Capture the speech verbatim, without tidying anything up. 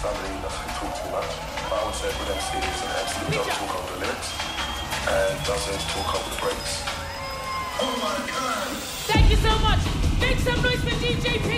somebody who doesn't talk too much. But I would say a good M C is an M C who does talk over the lyrics and doesn't talk over the breaks. Oh my God! Thank you so much. Make some noise for D J P.